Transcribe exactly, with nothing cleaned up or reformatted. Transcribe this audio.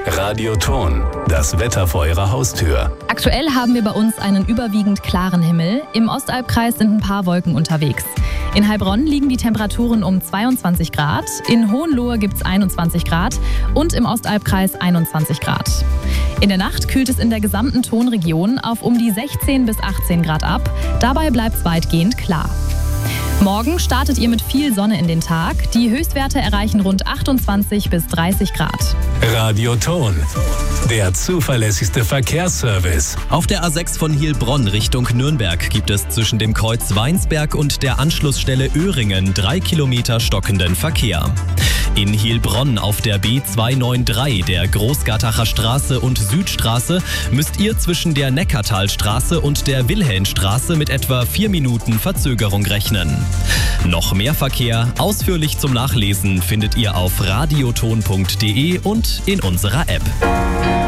Radioton, das Wetter vor Ihrer Haustür. Aktuell haben wir bei uns einen überwiegend klaren Himmel. Im Ostalbkreis sind ein paar Wolken unterwegs. In Heilbronn liegen die Temperaturen um zweiundzwanzig Grad, in Hohenlohe gibt es einundzwanzig Grad und im Ostalbkreis einundzwanzig Grad. In der Nacht kühlt es in der gesamten Tonregion auf um die sechzehn bis achtzehn Grad ab. Dabei bleibt es weitgehend klar. Morgen startet ihr mit viel Sonne in den Tag. Die Höchstwerte erreichen rund achtundzwanzig bis dreißig Grad. Radioton, der zuverlässigste Verkehrsservice. Auf der A sechs von Heilbronn Richtung Nürnberg gibt es zwischen dem Kreuz Weinsberg und der Anschlussstelle Öhringen drei Kilometer stockenden Verkehr. In Heilbronn auf der B zweihundertdreiundneunzig, der Großgartacher Straße und Südstraße, müsst ihr zwischen der Neckartalstraße und der Wilhelmstraße mit etwa vier Minuten Verzögerung rechnen. Noch mehr Verkehr, ausführlich zum Nachlesen, findet ihr auf radioton punkt de und in unserer App.